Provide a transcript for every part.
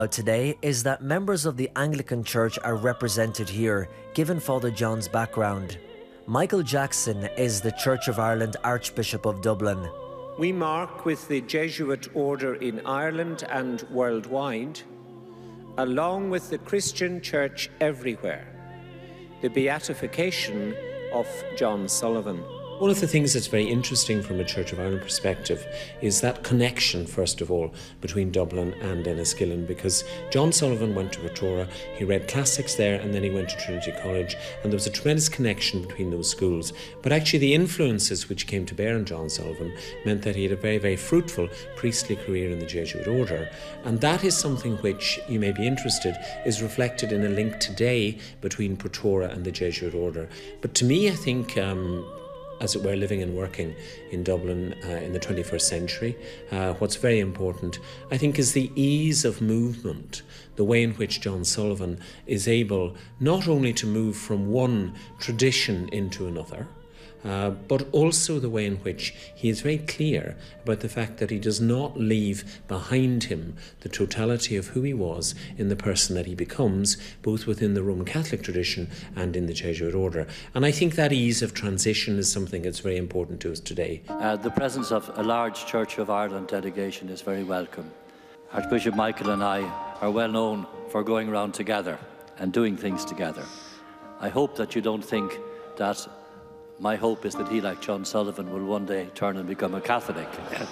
Today is that members of the Anglican Church are represented here, given Father John's background. Michael Jackson is the Church of Ireland Archbishop of Dublin. We mark with the Jesuit order in Ireland and worldwide, along with the Christian Church everywhere, the beatification of John Sullivan. One of the things that's very interesting from a Church of Ireland perspective is that connection, first of all, between Dublin and Enniskillen, because John Sullivan went to Rotorua, he read classics there, and then he went to Trinity College, and there was a tremendous connection between those schools. But actually the influences which came to bear on John Sullivan meant that he had a very, very fruitful priestly career in the Jesuit order. And that is something which, you may be interested, is reflected in a link today between Rotorua and the Jesuit order. But to me, I think, as it were, living and working in Dublin in the 21st century, what's very important, I think, is the ease of movement, the way in which John Sullivan is able not only to move from one tradition into another, but also the way in which he is very clear about the fact that he does not leave behind him the totality of who he was in the person that he becomes, both within the Roman Catholic tradition and in the Jesuit order. And I think that ease of transition is something that's very important to us today. The presence of a large Church of Ireland delegation is very welcome. Archbishop Michael and I are well known for going around together and doing things together. I hope that you don't think that my hope is that he, like John Sullivan, will one day turn and become a Catholic.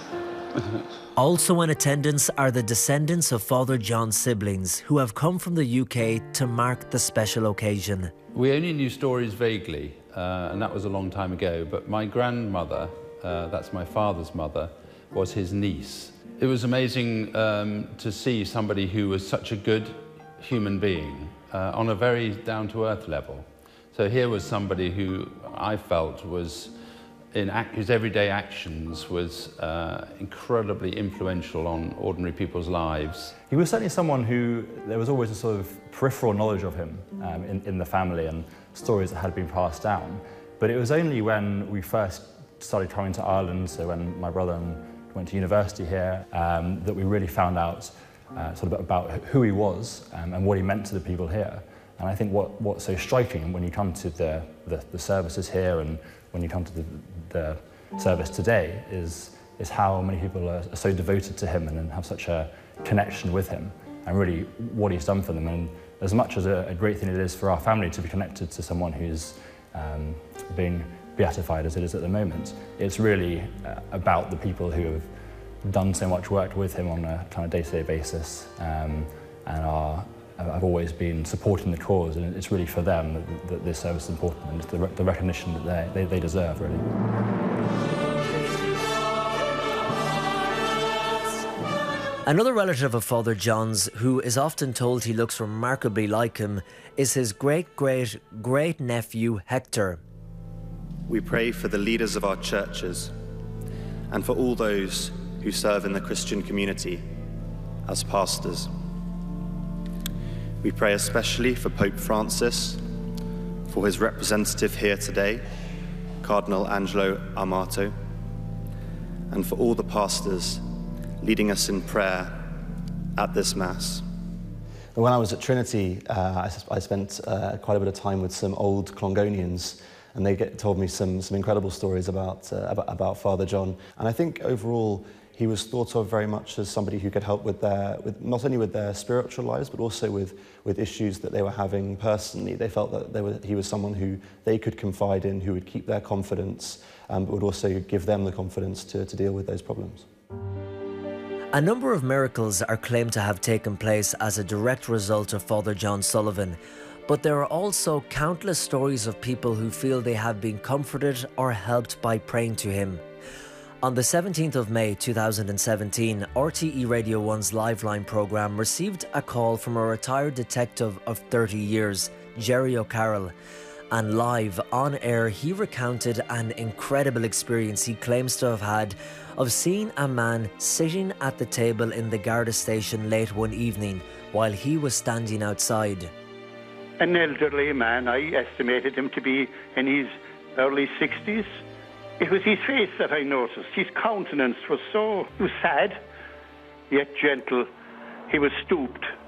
Also in attendance are the descendants of Father John's siblings, who have come from the UK to mark the special occasion. We only knew stories vaguely, and that was a long time ago, but my grandmother, that's my father's mother, was his niece. It was amazing to see somebody who was such a good human being on a very down-to-earth level. So here was somebody who I felt was, his everyday actions was incredibly influential on ordinary people's lives. He was certainly someone who, there was always a sort of peripheral knowledge of him in the family and stories that had been passed down. But it was only when we first started coming to Ireland, so when my brother went to university here, that we really found out sort of about who he was and what he meant to the people here. And I think what's so striking when you come to the services here and when you come to the service today is how many people are so devoted to him and have such a connection with him and really what he's done for them. And as much as a great thing it is for our family to be connected to someone who's being beatified as it is at the moment, it's really about the people who have done so much work with him on a kind of day-to-day basis and I've always been supporting the cause, and it's really for them that this service is important, and it's the recognition that they deserve, really. Another relative of Father John's, who is often told he looks remarkably like him, is his great-great-great-nephew Hector. We pray for the leaders of our churches and for all those who serve in the Christian community as pastors. We pray especially for Pope Francis, for his representative here today, Cardinal Angelo Amato, and for all the pastors leading us in prayer at this Mass. When I was at Trinity, I spent quite a bit of time with some old Clongonians, and they told me some incredible stories about Father John. And I think overall, he was thought of very much as somebody who could help with not only with their spiritual lives, but also with issues that they were having personally. They felt that he was someone who they could confide in, who would keep their confidence, but would also give them the confidence to deal with those problems. A number of miracles are claimed to have taken place as a direct result of Father John Sullivan, but there are also countless stories of people who feel they have been comforted or helped by praying to him. On the 17th of May 2017, RTE Radio 1's Liveline programme received a call from a retired detective of 30 years, Jerry O'Carroll, and live on air he recounted an incredible experience he claims to have had of seeing a man sitting at the table in the Garda station late one evening while he was standing outside. An elderly man, I estimated him to be in his early 60s. It was his face that I noticed. His countenance was sad, yet gentle. He was stooped